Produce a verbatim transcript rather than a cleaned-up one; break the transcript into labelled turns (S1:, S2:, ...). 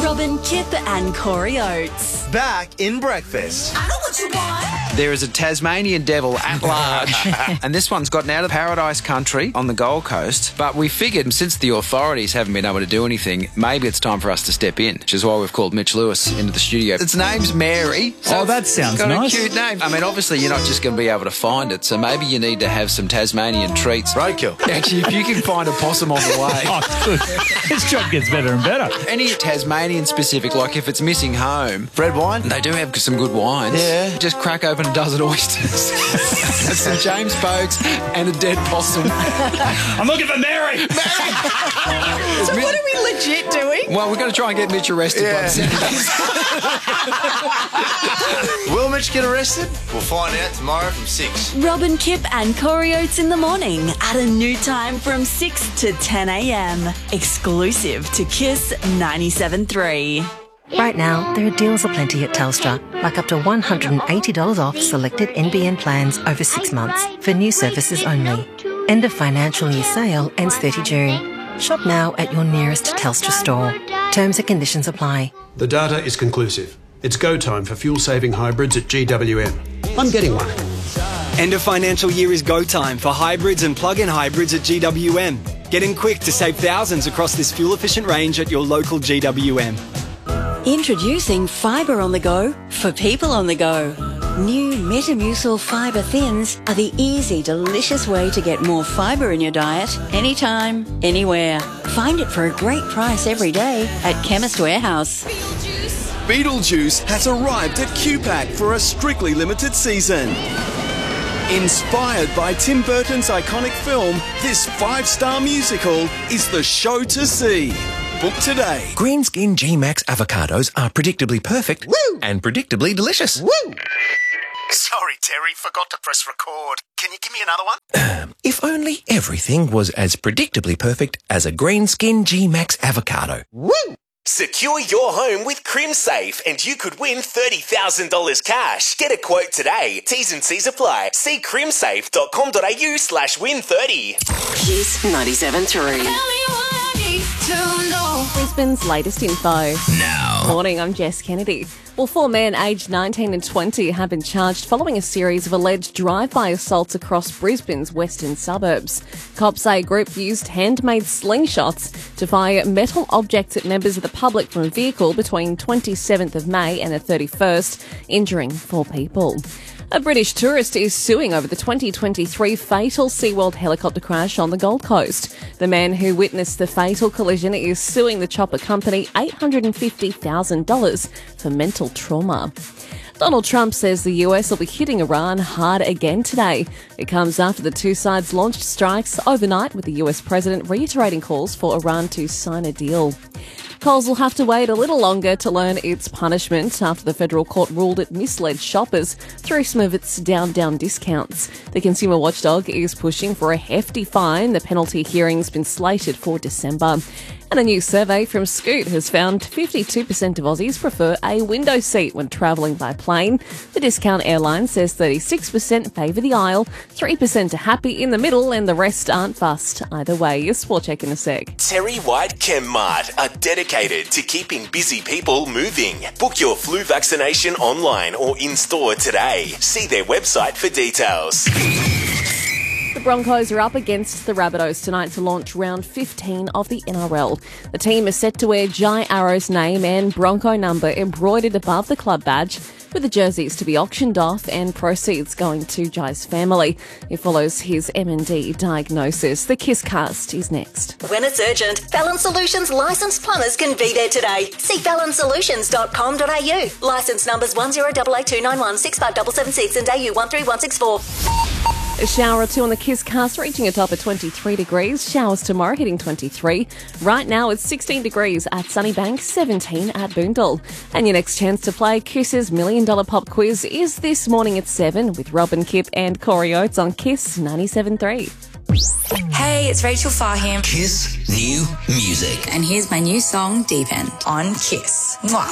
S1: Robin, Kip and Corey Oates.
S2: Back in breakfast.
S1: I know what you want.
S3: There is a Tasmanian devil at large, and this one's gotten out of Paradise Country on the Gold Coast. But we figured since the authorities haven't been able to do anything, maybe it's time for us to step in, which is why we've called Mitch Lewis into the studio. Its name's Mary.
S4: So oh, that sounds
S3: got
S4: nice.
S3: a cute name. I mean, obviously you're not just going to be able to find it, so maybe you need to have some Tasmanian treats.
S2: Roadkill.
S3: Actually, if you can find a possum on the way.
S4: Oh, good. This job gets better and better.
S3: Any Tasmanian specific, like if it's missing home,
S2: Red wine?
S3: they do have some good wines.
S2: Yeah.
S3: Just crack open a dozen oysters. Some James Bogues and a dead possum.
S4: I'm looking for Mary.
S3: Mary!
S5: So what are we legit doing?
S3: Well, we're going to try and get Mitch arrested
S2: Yeah.
S3: by the Senators.
S2: Will Mitch get arrested? We'll find out tomorrow from six.
S1: Robin, Kip and Corey Oates in the morning at a new time from six to ten a.m. Exclusive to Kiss ninety-seven point three.
S6: Right now, there are deals aplenty at Telstra, like up to one hundred eighty dollars off selected N B N plans over six months for new services only. End of financial year sale ends thirtieth of June. Shop now at your nearest Telstra store. Terms and conditions apply.
S7: The data is conclusive. It's go time for fuel-saving hybrids at G W M. I'm getting one.
S8: End of financial year is go time for hybrids and plug-in hybrids at G W M. Get in quick to save thousands across this fuel-efficient range at your local G W M.
S1: Introducing Fibre on the Go for people on the go. New Metamucil Fibre Thins are the easy, delicious way to get more fibre in your diet anytime, anywhere. Find it for a great price every day at Chemist Warehouse.
S9: Beetlejuice has arrived at Q PAC for a strictly limited season. Inspired by Tim Burton's iconic film, this five-star musical is the show to see. Book today.
S10: Green Skin G-Max avocados are predictably perfect Woo! and predictably delicious.
S11: Woo! Sorry, Terry, forgot to press record. Can you give me another one?
S10: Um, if only everything was as predictably perfect as a Green Skin G-Max avocado.
S11: Woo! Secure your home with CrimSafe and you could win thirty thousand dollars cash. Get a quote today. T's and C's apply. See crimsafe.com.au slash win 30.
S1: Kiss ninety-seven point three.
S12: Brisbane's latest info.
S10: Now.
S12: Morning, I'm Jess Kennedy. Well, four men aged nineteen and twenty have been charged following a series of alleged drive-by assaults across Brisbane's western suburbs. Cops say a group used handmade slingshots to fire metal objects at members of the public from a vehicle between twenty-seventh of May and the thirty-first, injuring four people. A British tourist is suing over the twenty twenty-three fatal SeaWorld helicopter crash on the Gold Coast. The man who witnessed the fatal collision is suing the chopper company eight hundred fifty thousand dollars for mental trauma. Donald Trump says the U S will be hitting Iran hard again today. It comes after the two sides launched strikes overnight, with the U S president reiterating calls for Iran to sign a deal. Coles will have to wait a little longer to learn its punishment after the federal court ruled it misled shoppers through some of its down-down discounts. The consumer watchdog is pushing for a hefty fine. The penalty hearing's been slated for December. And a new survey from Scoot has found fifty-two percent of Aussies prefer a window seat when travelling by plane. The discount airline says thirty-six percent favour the aisle, three percent are happy in the middle, and the rest aren't fussed either way. A sport check in a sec.
S11: Terry White ChemMart are dedicated to keeping busy people moving. Book your flu vaccination online or in-store today. See their website for details.
S12: The Broncos are up against the Rabbitohs tonight to launch round fifteen of the N R L. The team is set to wear Jai Arrow's name and Bronco number embroidered above the club badge, with the jerseys to be auctioned off and proceeds going to Jai's family. It follows his M and D diagnosis. The Kiss Cast is next.
S1: When it's urgent, Fallon Solutions licensed plumbers can be there today. See fallon solutions dot com dot a u. Licence numbers one zero eight eight two nine one six five seven seven six and A U one three one six four.
S12: A shower or two on the Kiss Cast, reaching a top of twenty-three degrees. Showers tomorrow, hitting twenty-three. Right now it's sixteen degrees at Sunnybank, seventeen at Boondall. And your next chance to play Kiss's Million Dollar Pop Quiz is this morning at seven with Robin, Kip and Corey Oates on Kiss ninety-seven point three.
S13: Hey, it's Rachel Farham.
S10: Kiss New Music.
S13: And here's my new song, Deep End, on Kiss. Mwah.